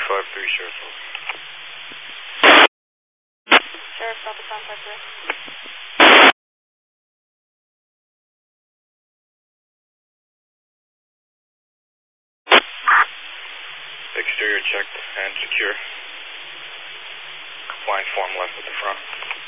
553, Sheriff. Sheriff, Delta contact with. Exterior checked and secure. Compliant form left at the front.